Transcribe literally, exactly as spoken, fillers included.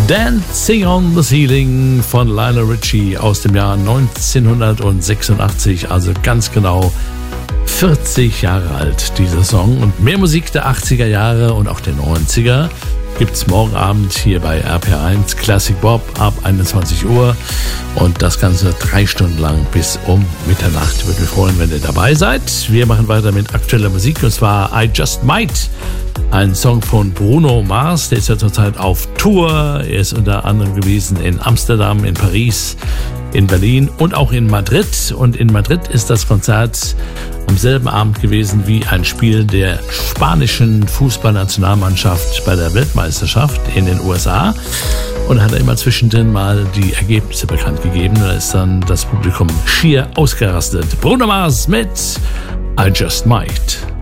Dancing on the Ceiling von Lionel Richie aus dem Jahr neunzehnhundertsechsundachtzig, also ganz genau vierzig Jahre alt, dieser Song. Und mehr Musik der achtziger Jahre und auch der neunziger gibt's morgen Abend hier bei R P R eins Classic Bob ab einundzwanzig Uhr und das Ganze drei Stunden lang bis um Mitternacht. Würde mich freuen, wenn ihr dabei seid. Wir machen weiter mit aktueller Musik und zwar I Just Might, ein Song von Bruno Mars, der ist ja zurzeit auf Tour. Er ist unter anderem gewesen in Amsterdam, in Paris, in Berlin und auch in Madrid. Und in Madrid ist das Konzert am selben Abend gewesen wie ein Spiel der spanischen Fußballnationalmannschaft bei der Weltmeisterschaft in den U S A. Und hat er immer zwischendrin mal die Ergebnisse bekannt gegeben. Da ist dann das Publikum schier ausgerastet. Bruno Mars mit I Just Might.